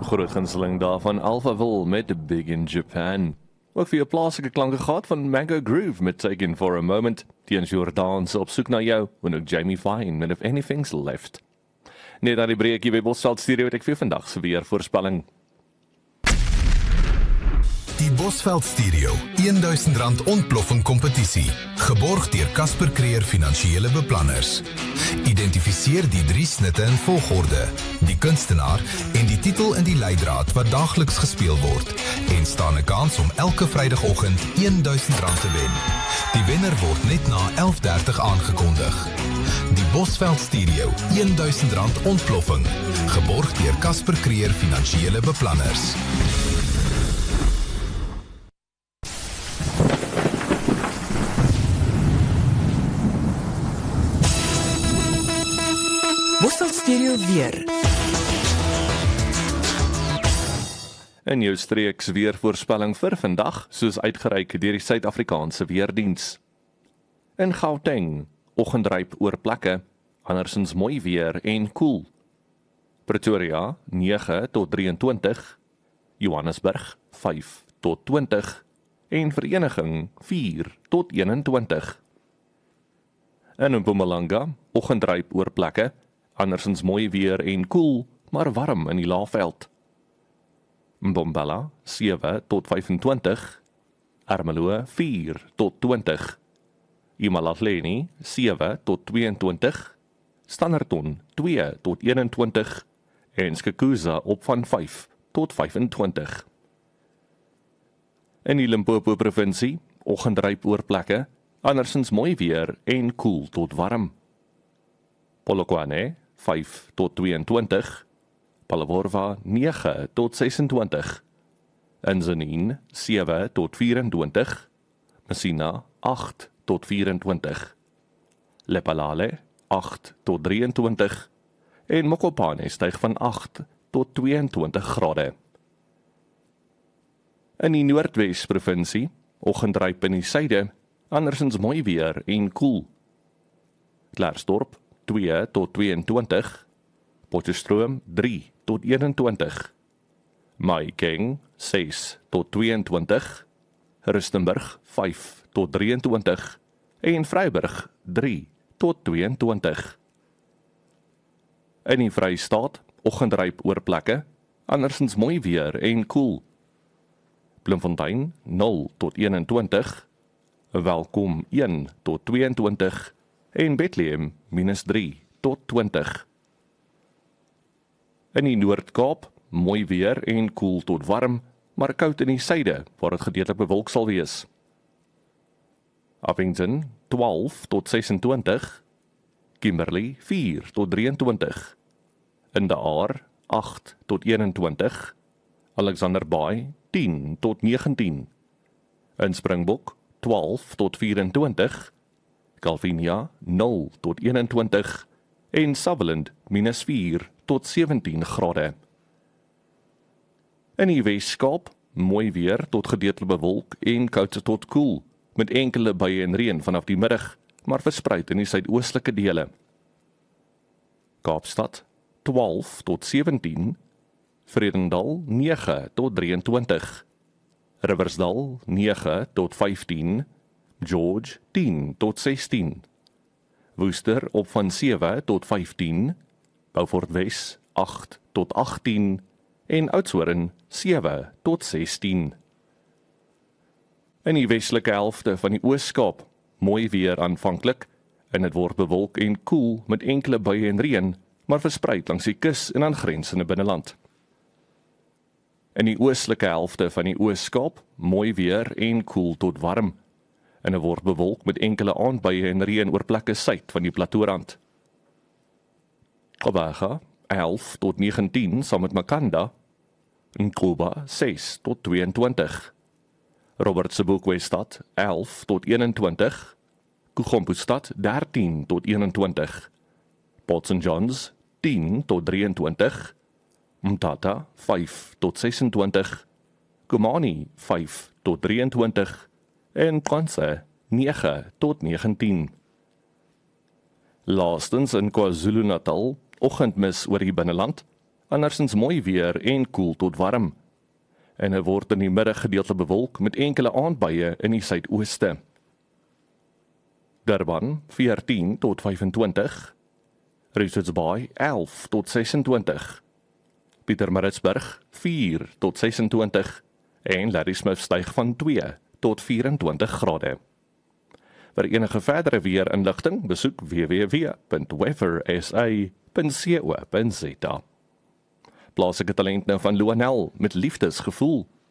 Groot gunsteling daarvan Alphaville met Big in Japan. Ook vir jou plaaslike klanke gehad van Mango Groove met Taken for a Moment. Tiens Jordaanse op soek na jou, en ook Jamie Fine met If Anything's Left. Net aan die breekie by Bosveld Studio het ek vir vandag se weer voorspelling. Die Bosveld Studio R1000 ontploffing kompetisie, geborg deur Casper Creer Finansiële Beplanners. Identifiseer die 3 snitte in volgorde, die kunstenaar en die titel in die leidraad wat daagliks gespeel word, en staan 'n kans om elke Vrydagoggend R1000 te wen. Die wenner word net na 11:30 aangekondig. Die Bosveld Studio R1000 ontploffing, geborg deur Casper Creer Finansiële Beplanners. Bosveld Studio weer. In jou streeks weervoorspelling vir vandag, soos uitgereik deur die Suid-Afrikaanse Weerdiens. In Gauteng, oggendryp oor plekke, andersins mooi weer en koel. Pretoria 9 tot 23, Johannesburg 5 tot 20 en Vereniging 4 tot 21. In Mpumalanga, oggendryp oor plekke, andersins mooi weer en koel, maar warm in die Laagveld. Mbombela 7 tot 25, Ermelo 4 tot 20, Imalahleni 7 tot 22, Standerton 2 tot 21 en Skukuza op van 5 tot 25. In die Limpopo provinsie, oggendryp oor plekke, andersins mooi weer en koel tot warm. Polokwane 5 tot 22, Palaworva 9 tot 26, Nzaneen 7 tot 24, Messina 8 tot 24, Lephalale 8 tot 23 en Mokopane styg van 8 tot 22 grade. In die Noordwes provinsie, oggendryp in die suide, andersins mooi weer en koel. Klerksdorp 2 tot 22, Potchefstroom 3 tot 21, Mahikeng 6 tot 22, Rustenburg 5 tot 23 en Vryburg 3 tot 22. In die Vrystaat, oggendryp oor plekke, andersins mooi weer en koel. Bloemfontein 0 tot 21, Welkom 1 tot 22 en Bethlehem -3 tot 20. In die Noord-Kaap, mooi weer en koel tot warm, maar koud in die suide, waar dit gedeeltelik bewolk sal wees. Appington 12 tot 26, Kimberley 4 tot 23, in De Aar 8 tot 21, Alexander Bay 10 tot 19, in Springbok 12 tot 24, Calvinia 0 tot 21 en Sutherland -4 tot 17 grade. In die Weskaap, mooi weer tot gedeeltelik bewolk en koud tot koel, met enkele buie en reën vanaf die middag, maar verspreid in die suidoostelike dele. Kaapstad 12 tot 17, Vredendal 9 tot 23, Riversdal 9 tot 15, George 10 tot 16, Worcester op van 7 tot 15, Beaufort Wes 8 tot 18 en Oudtshoorn 7 tot 16. In die westelike helfte van die Oos-Kaap, mooi weer aanvanklik, en dit word bewolk en koel met enkele buie en reën, maar verspreid langs die kus en aangrensende binneland. In die oostelike helfte van die Oos-Kaap, mooi weer en koel tot warm, en dit word bewolk met enkele aandbuie en reën oor plekke suid van die plateaurand. Gqeberha 11 tot 19 saam met Makanda, Nkuba 6 tot 22, Robert Sebokwe-stad 11 tot 21, Kugompustad 13 tot 21, Port St. John's 10 tot 23, Mthatha 5 tot 26, Komani 5 tot 23 en Kwanse 9 tot 19. Laastens in KwaZulu-Natal, oggendmis oor die binneland, andersins mooi weer en koel tot warm. En dit word in die middag gedeelte bewolk met enkele aandbuie in die suidooste. Durban 14 tot 25, Richards Bay 11 tot 26, Pietermaritzburg 4 tot 26 en Ladysmith styg van 2 tot 24 grade. Vir enige verdere weerinligting besoek www.weathersa.co.za. Plaaslike talent nou van Luanel met liefdesgevoel.